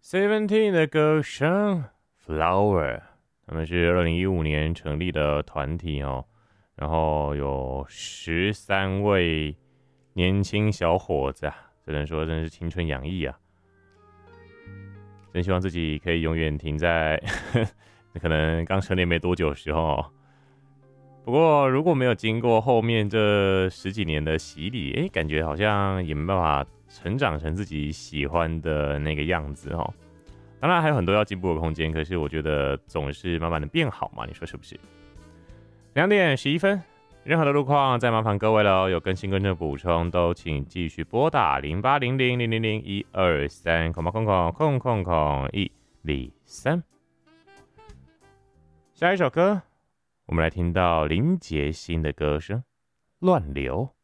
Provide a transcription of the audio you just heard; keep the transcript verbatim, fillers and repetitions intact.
Seventeen 的歌声 Flower， 他们是二零一五年成立的团体哦，然后有十三位年轻小伙子啊，只能说真是青春洋溢啊！真希望自己可以永远停在可能刚成年没多久的时候哦。不过如果没有经过后面这十几年的洗礼，哎，感觉好像也没办法成长成自己喜欢的那个样子哦。当然还有很多要进步的空间，可是我觉得总是慢慢的变好嘛，你说是不是？两点十一分，任何的路况再麻烦各位了，有更新跟正补充都请继续拨打零八零零零零零一二三空八空空空空空一零三。下一首歌，我们来听到林杰星的歌声《乱流》。